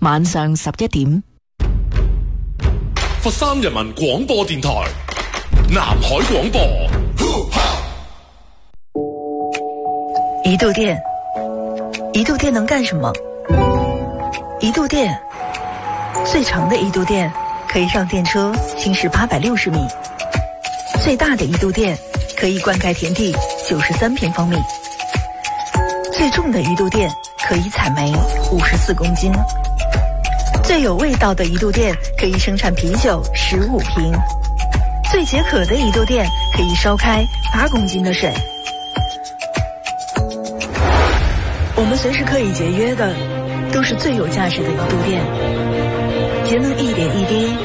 晚上11點。 佛山人民廣播電台南海廣播。 一度電，一度電能幹什麼？一度電，最長的一度電可以讓電車行駛860米，最大的一度電可以灌溉田地93平方米，最重的一度電可以採煤54公斤，最有味道的一度電可以生產啤酒15瓶，最解渴的一度電可以燒開8公斤的水。我們隨時可以節約的，都是最有價值的一度電。節能一點一滴，